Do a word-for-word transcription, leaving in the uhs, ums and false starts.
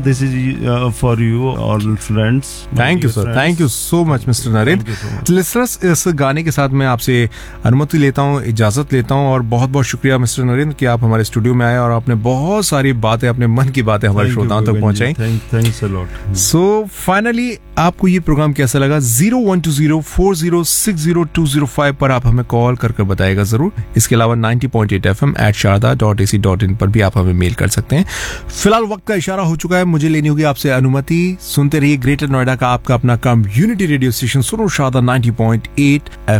this is uh, for you all friends. Thank you sir, thank you so much mister Narendra. Listeners, इस गाने के साथ मैं आपसे अनुमति लेता हूँ, इजाजत लेता हूँ, और बहुत बहुत शुक्रिया मिस्टर नरेंद्र कि आप हमारे स्टूडियो में आए और आपने बहुत सारी बातें, अपने मन की बातें हमारे श्रोताओं तक पहुंचाई. Thanks a lot. So finally आपको ये प्रोग्राम कैसा लगा? Zero one two zero four zero six zero to zero five पर आप हमें कॉल कर कर बताएगा जरूर. इसके अलावा ninety point eight F M eight Sharda dot A C dot in पर भी आप हमें मेल कर सकते हैं. फिलहाल वक्त का इशारा हो चुका है, मुझे लेनी होगी आपसे अनुमति. सुनते रहिए ग्रेटर नोएडा का आपका अपना कम्युनिटी रेडियो स्टेशन सुनो Sharda ninety point eight F